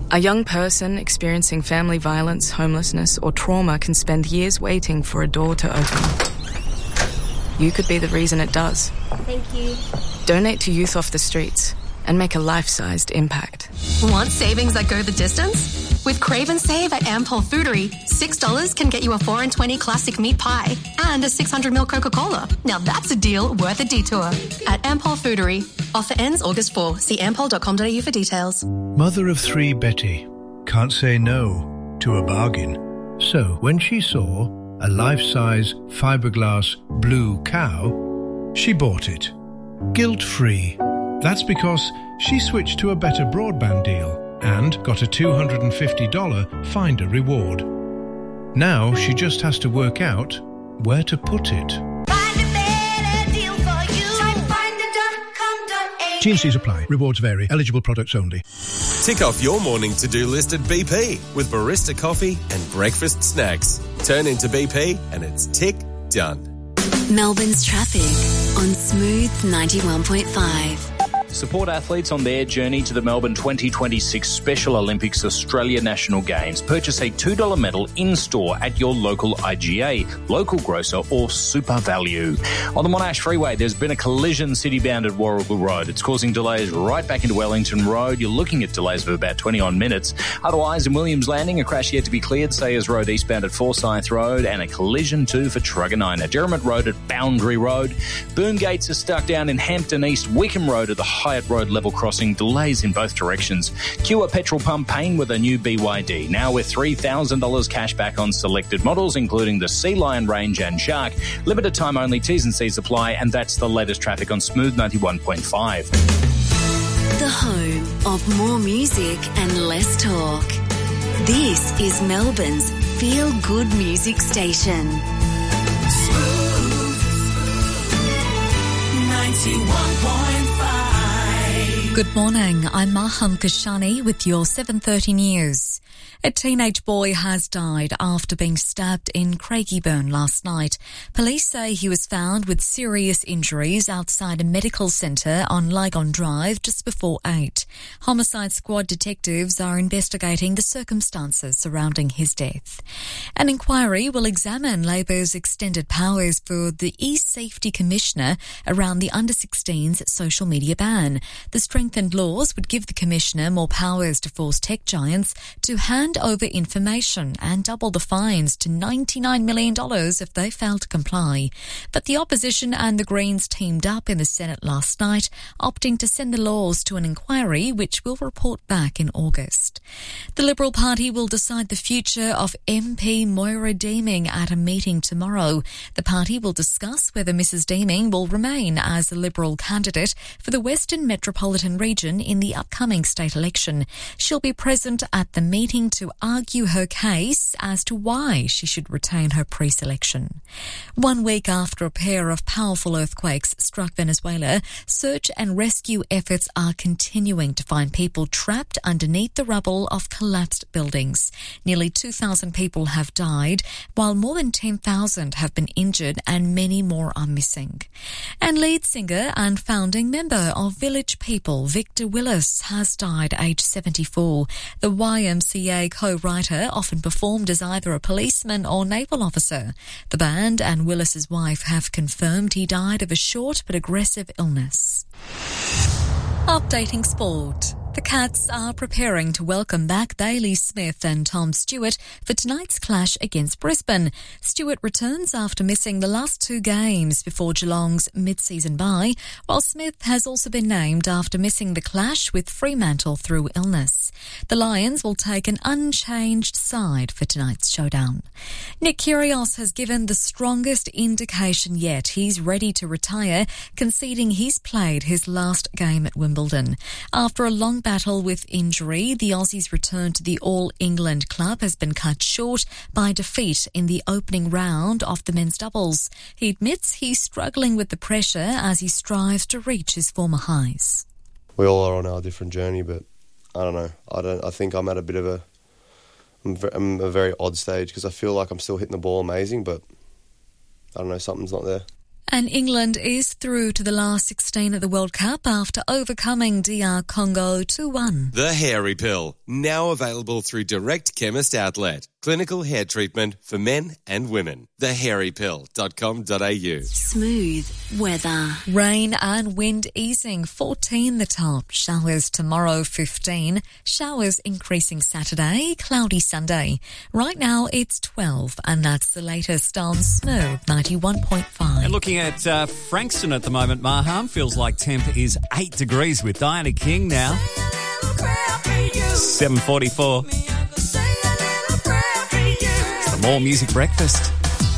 A young person experiencing family violence, homelessness, or trauma can spend years waiting for a door to open. You could be the reason it does. Thank you. Donate to Youth Off the Streets and make a life-sized impact. Want savings that go the distance? With Crave and Save at Ampol Foodery, $6 can get you a 4 and 20 classic meat pie and a 600ml Coca-Cola. Now that's a deal worth a detour. At Ampol Foodery. Offer ends August 4. See ampol.com.au for details. Mother of three Betty can't say no to a bargain. So when she saw a life-size fiberglass blue cow, she bought it. Guilt-free. That's because she switched to a better broadband deal and got a $250 Finder reward. Now she just has to work out where to put it. Find a better deal for you. Finder.com.au. T&Cs apply. Rewards vary. Eligible products only. Tick off your morning to-do list at BP with barista coffee and breakfast snacks. Turn into BP and it's tick done. Melbourne's traffic on Smooth 91.5. Support athletes on their journey to the Melbourne 2026 Special Olympics Australia National Games. Purchase a $2 medal in-store at your local IGA, local grocer or Super Value. On the Monash Freeway, there's been a collision city-bound at Warragul Road. It's causing delays right back into Wellington Road. You're looking at delays of about 20-odd minutes. Otherwise, in Williams Landing, a crash yet to be cleared. Sayers Road eastbound at Forsyth Road and a collision too for Truganina. Derrimut Road at Boundary Road. Boom Gates are stuck down in Hampton East. Wickham Road at the Hyatt Road level crossing, delays in both directions. Cure Petrol Pump Payne with a new BYD. Now with $3,000 cash back on selected models, including the Sea Lion range and Shark. Limited time only, T's and C's apply, and that's the latest traffic on Smooth 91.5. The home of more music and less talk. This is Melbourne's feel-good music station. Smooth 91.5. Good morning, I'm Maham Kashani with your 7:30 news. A teenage boy has died after being stabbed in Craigieburn last night. Police say he was found with serious injuries outside a medical centre on Lygon Drive just before 8. Homicide Squad detectives are investigating the circumstances surrounding his death. An inquiry will examine Labor's extended powers for the e-Safety Commissioner around the under-16s social media ban. The strengthened laws would give the Commissioner more powers to force tech giants to hand over information and double the fines to $99 million if they fail to comply. But the opposition and the Greens teamed up in the Senate last night, opting to send the laws to an inquiry which will report back in August. The Liberal Party will decide the future of MP Moira Deeming at a meeting tomorrow. The party will discuss whether Mrs Deeming will remain as the Liberal candidate for the Western Metropolitan Region in the upcoming state election. She'll be present at the meeting to argue her case as to why she should retain her pre-selection. 1 week after a pair of powerful earthquakes struck Venezuela, search and rescue efforts are continuing to find people trapped underneath the rubble of collapsed buildings. Nearly 2,000 people have died, while more than 10,000 have been injured and many more are missing. And lead singer and founding member of Village People, Victor Willis, has died aged 74. The YMCA co-writer often performed as either a policeman or naval officer. The band and Willis's wife have confirmed he died of a short but aggressive illness. Updating sport. The Cats are preparing to welcome back Bailey Smith and Tom Stewart for tonight's clash against Brisbane. Stewart returns after missing the last 2 games before Geelong's mid-season bye, while Smith has also been named after missing the clash with Fremantle through illness. The Lions will take an unchanged side for tonight's showdown. Nick Kyrgios has given the strongest indication yet he's ready to retire, conceding he's played his last game at Wimbledon. After a long battle with injury, the Aussie's return to the All-England club has been cut short by defeat in the opening round of the men's doubles. He admits he's struggling with the pressure as he strives to reach his former highs. We all are on our different journey, but I don't know. I think I'm at a bit of I'm a very odd stage because I feel like I'm still hitting the ball amazing, but I don't know, something's not there. And England is through to the last 16 at the World Cup after overcoming DR Congo 2-1. The Hairy Pill, now available through Direct Chemist Outlet. Clinical hair treatment for men and women. thehairypill.com.au. Smooth weather. Rain and wind easing, 14 the top. Showers tomorrow, 15. Showers increasing Saturday, cloudy Sunday. Right now it's 12, and that's the latest on Smooth 91.5. And looking at Frankston at the moment, Maham, feels like temp is 8 degrees with Diana King now. 7:44. More Music Breakfast.